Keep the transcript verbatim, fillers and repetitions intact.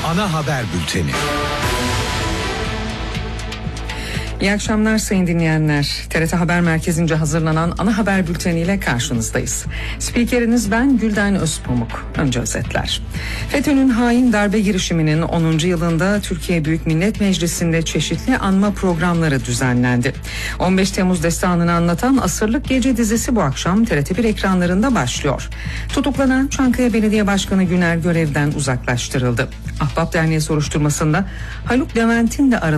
ana haber bülteni. İyi akşamlar sayın dinleyenler. T R T Haber Merkezi'nce hazırlanan ana haber bülteniyle karşınızdayız. Spikeriniz ben Gülden Özpamuk. Önce özetler. FETÖ'nün hain darbe girişiminin onuncu yılında Türkiye Büyük Millet Meclisi'nde çeşitli anma programları düzenlendi. on beş Temmuz destanını anlatan Asırlık Gece dizisi bu akşam T R T bir ekranlarında başlıyor. Tutuklanan Çankaya Belediye Başkanı Güner görevden uzaklaştırıldı. Ahbap Derneği soruşturmasında Haluk Levent'in de aralarında